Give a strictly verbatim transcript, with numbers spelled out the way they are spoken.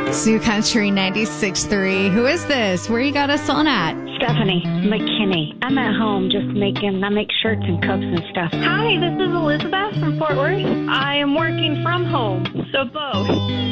Sioux Country ninety-six point three. Who is this? Where you got us on at? Stephanie McKinney. I'm at home just making, I make shirts and cups and stuff. Hi, this is Elizabeth from Fort Worth. I am working from home, so both.